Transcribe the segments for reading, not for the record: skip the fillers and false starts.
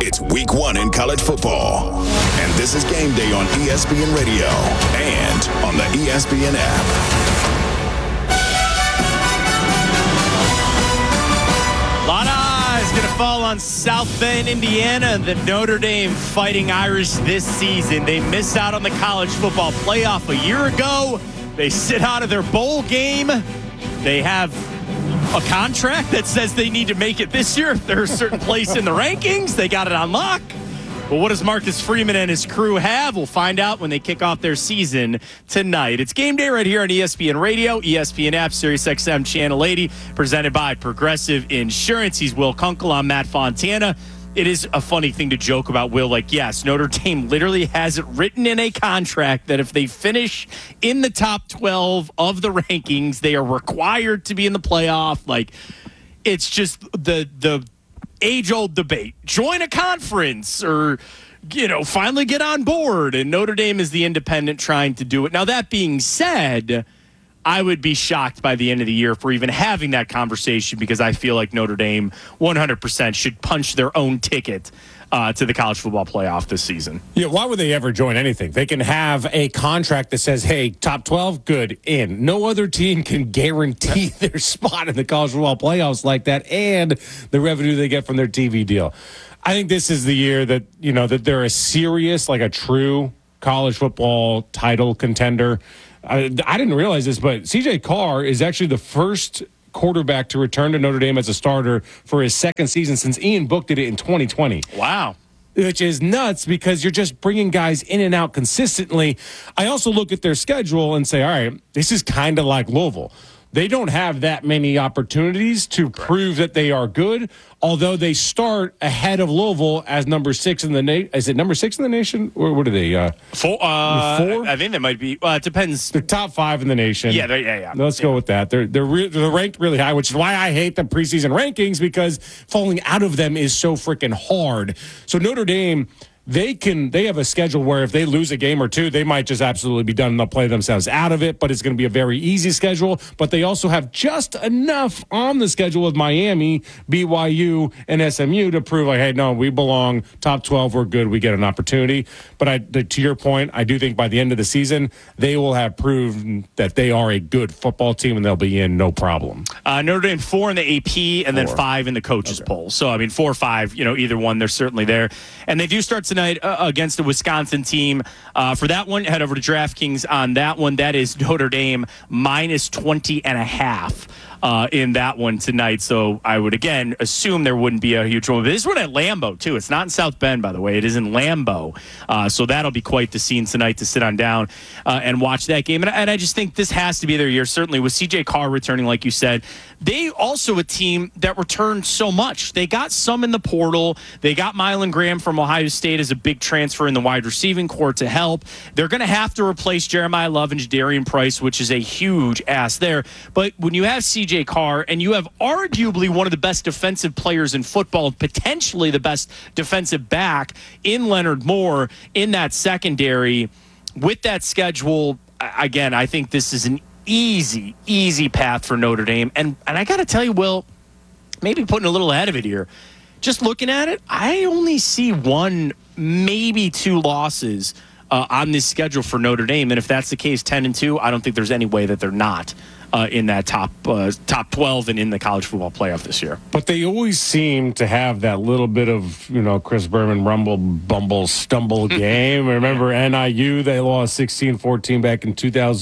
It's week 1 in college football. And this is Game Day on ESPN Radio and on the ESPN app. A lot of eyes going to fall on South Bend, Indiana, the Notre Dame Fighting Irish this season. They missed out on the college football playoff a year ago. They sit out of their bowl game. They have a contract that says they need to make it this year. If they're a certain place in the rankings, they got it on lock. But what does Marcus Freeman and his crew have? We'll find out when they kick off their season tonight. It's Game Day right here on ESPN Radio, ESPN app, SiriusXM Channel 80, presented by Progressive Insurance. He's Will Kunkel. I'm Matt Fontana. It is a funny thing to joke about, Will. Like, yes, Notre Dame literally has it written in a contract that if they finish in the top 12 of the rankings, they are required to be in the playoff. Like, it's just the age-old debate. Join a conference or, finally get on board. And Notre Dame is the independent trying to do it. Now, that being said, I would be shocked by the end of the year for even having that conversation because I feel like Notre Dame 100% should punch their own ticket to the college football playoff this season. Yeah, why would they ever join anything? They can have a contract that says, hey, top 12, good, in. No other team can guarantee their spot in the college football playoffs like that and the revenue they get from their TV deal. I think this is the year that, that they're a serious, like a true college football title contender. I didn't realize this, but CJ Carr is actually the first quarterback to return to Notre Dame as a starter for his second season since Ian Book did it in 2020. Wow. Which is nuts because you're just bringing guys in and out consistently. I also look at their schedule and say, all right, this is kind of like Louisville. They don't have that many opportunities to prove that they are good, although they start ahead of Louisville as number 6 in the nation. Is it number 6 in the nation? Or what are they? Four? I think they might be. It depends. They're top 5 in the nation. Yeah. Let's go with that. They're ranked really high, which is why I hate the preseason rankings because falling out of them is so freaking hard. So Notre Dame, they have a schedule where if they lose a game or two, they might just absolutely be done and they'll play themselves out of it, but it's going to be a very easy schedule. But they also have just enough on the schedule with Miami, BYU, and SMU to prove, like, hey, no, we belong. Top 12, we're good. We get an opportunity. But to your point, I do think by the end of the season, they will have proven that they are a good football team and they'll be in no problem. Notre Dame 4 in the AP and then 5 in the coaches poll. So, 4 or 5, either one, they're certainly there. And they do start tonight against the Wisconsin team. For that one, head over to DraftKings on that one. That is Notre Dame minus 20.5 in that one tonight. So I would, again, assume there wouldn't be a huge one. But this one at Lambeau, too. It's not in South Bend, by the way. It is in Lambeau. So that'll be quite the scene tonight to sit on down and watch that game. And I just think this has to be their year, certainly with CJ Carr returning, like you said. They also a team that returned so much. They got some in the portal. They got Mylan Graham from Ohio State as a big transfer in the wide receiving corps to help. They're going to have to replace Jeremiah Love and Jadarian Price, which is a huge ask there. But when you have CJ Carr and you have arguably one of the best defensive players in football, potentially the best defensive back in Leonard Moore in that secondary, with that schedule, again, I think this is an easy path for Notre Dame. And I got to tell you, Will, maybe putting a little ahead of it here, just looking at it, I only see 1, maybe 2 losses on this schedule for Notre Dame. And if that's the case, 10-2, I don't think there's any way that they're not in that top 12 and in the college football playoff this year. But they always seem to have that little bit of, Chris Berman rumble, bumble, stumble game. Remember NIU, they lost 16-14 back in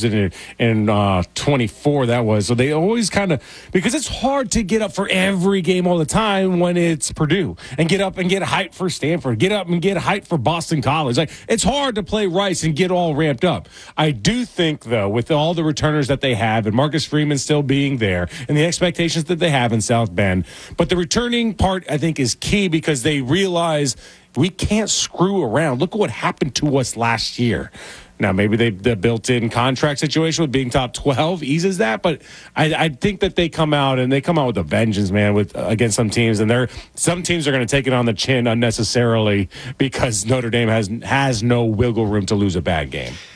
2024, that was. So they always kind of, because it's hard to get up for every game all the time when it's Purdue, and get up and get hyped for Stanford, get up and get hyped for Boston College. Like, it's hard to play Rice and get all ramped up. I do think, though, with all the returners that they have, and Marcus Freeman still being there, and the expectations that they have in South Bend. But the returning part, I think, is key because they realize we can't screw around. Look at what happened to us last year. Now, maybe the built-in contract situation with being top 12 eases that, but I think that they come out with a vengeance, man, against some teams, and some teams are going to take it on the chin unnecessarily because Notre Dame has no wiggle room to lose a bad game.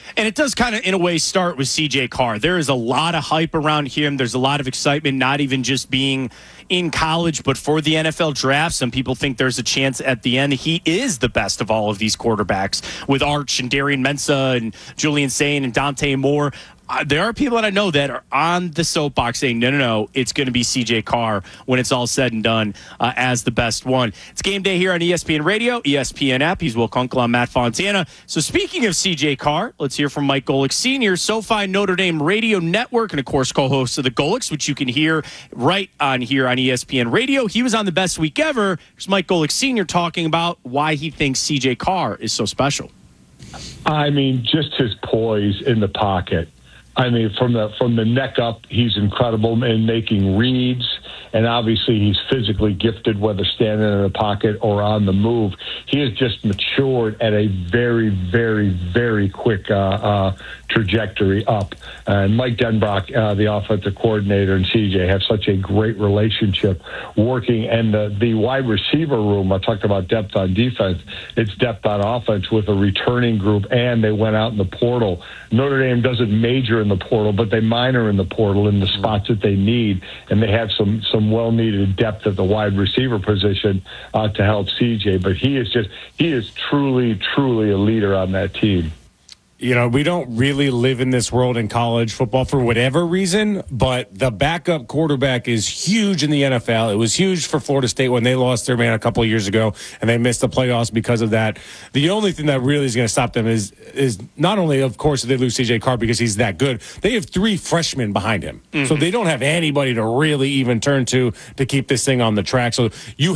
And it does kind of, in a way, start with C.J. Carr. There is a lot of hype around him. There's a lot of excitement, not even just being in college, but for the NFL draft. Some people think there's a chance at the end he is the best of all of these quarterbacks with Arch and Darian Mensah and Julian Sain and Dante Moore. There are people that I know that are on the soapbox saying, no, it's going to be C.J. Carr when it's all said and done as the best one. It's game day here on ESPN Radio, ESPN app. He's Will Kunkel. I'm Matt Fontana. So speaking of C.J. Carr, let's hear from Mike Golic Sr., SoFi Notre Dame Radio Network, and, of course, co-host of the Golics, which you can hear right on here on ESPN Radio. He was on the Best Week Ever. Here's Mike Golic Sr. talking about why he thinks C.J. Carr is so special. I mean, just his poise in the pocket. I mean, from the neck up, he's incredible in making reads, and obviously he's physically gifted, whether standing in the pocket or on the move. He has just matured at a very, very, very quick trajectory up. And Mike Denbrock, the offensive coordinator, and CJ have such a great relationship working. And the wide receiver room, I talked about depth on defense, it's depth on offense with a returning group, and they went out in the portal. Notre Dame doesn't major in the portal, but they minor in the portal in the spots that they need, and they have some well-needed depth at the wide receiver position to help CJ. But he is truly, truly a leader on that team. You know, we don't really live in this world in college football for whatever reason, but the backup quarterback is huge in the NFL. It was huge for Florida State when they lost their man a couple of years ago, and they missed the playoffs because of that. The only thing that really is going to stop them is not only, of course, they lose C.J. Carr because he's that good, they have 3 freshmen behind him. Mm-hmm. So they don't have anybody to really even turn to keep this thing on the track. So you